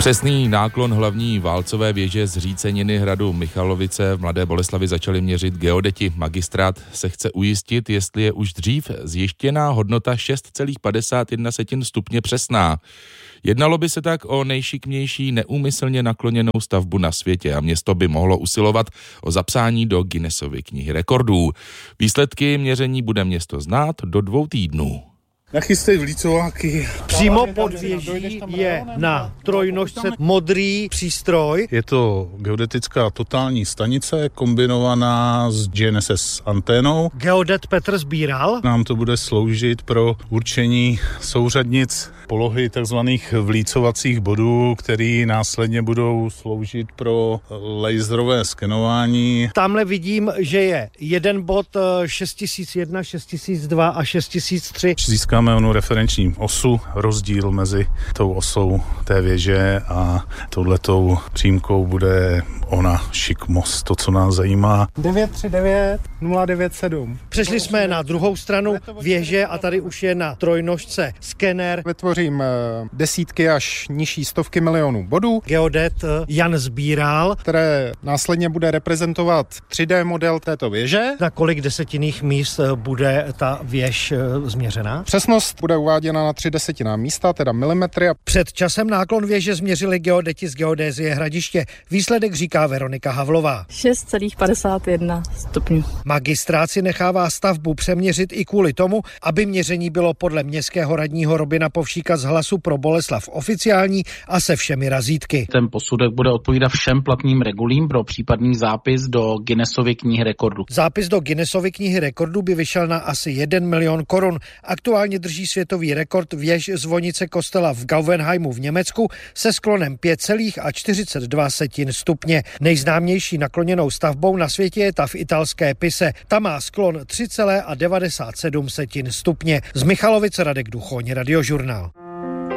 Přesný náklon hlavní válcové věže zříceniny hradu Michalovice v Mladé Boleslavi začali měřit geodeti. Magistrát se chce ujistit, jestli je už dřív zjištěná hodnota 6,51 stupně přesná. Jednalo by se tak o nejšikmější neúmyslně nakloněnou stavbu na světě a město by mohlo usilovat o zapsání do Guinnessovy knihy rekordů. Výsledky měření bude město znát do 2 týdnů. Nachystej vlícováky. Přímo pod věží je na trojnožce modrý přístroj. Je to geodetická totální stanice kombinovaná s GNSS anténou. Geodet Petr Sbíral. Nám to bude sloužit pro určení souřadnic polohy takzvaných vlícovacích bodů, které následně budou sloužit pro laserové skenování. Tamhle vidím, že je jeden bod 6001, 6002 a 6003. Získáme onu referenční osu, rozdíl mezi tou osou té věže a touhletou přímkou bude ona šikmost, to, co nás zajímá. 939 097. Přešli jsme na druhou stranu věže a tady už je na trojnožce skener. Vytvořím desítky až nižší stovky milionů bodů. Geodet Jan Sbíral, které následně bude reprezentovat 3D model této věže. Na kolik desetinných míst bude ta věž změřená? Přesnost bude uváděna na 0,3 místa, teda milimetry. Před časem náklon věže změřili geodeti z geodézie Hradiště. Výsledek říká Veronika Havlová. 6,51 stupňů. Magistrát si nechává stavbu přeměřit i kvůli tomu, aby měření bylo podle městského radního Robina Povšíka z Hlasu pro Boleslav oficiální a se všemi razítky. Ten posudek bude odpovídat všem platným regulím pro případný zápis do Guinnessovy knihy rekordů. Zápis do Guinnessovy knihy rekordů by vyšel na asi 1 milion korun. Aktuálně drží světový rekord věž zvonice kostela v Gauvenheimu v Německu se sklonem 5,42 stupně. Nejznámější nakloněnou stavbou na světě je ta v italské Pise. Ta má sklon 3,97 stupně. Z Michalovic Radek Duchoň, Radiožurnál.